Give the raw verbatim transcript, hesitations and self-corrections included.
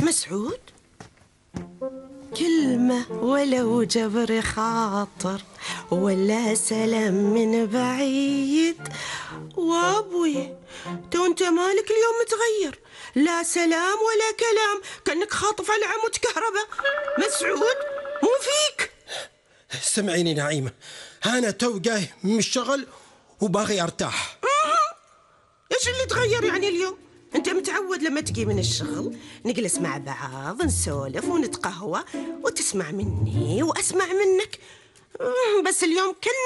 مسعود، كلمة ولو جبر خاطر ولا سلام من بعيد. وابوي تو انت مالك اليوم متغير، لا سلام ولا كلام، كأنك خاطف على عمود كهرباء. مسعود مو فيك. سمعيني نعيمة، أنا تو جاي من الشغل وباغي أرتاح. إيش اللي تغير يعني اليوم؟ أنت متعود لما تجي من الشغل نجلس مع بعض نسولف ونتقهوى وتسمع مني وأسمع منك، بس اليوم كل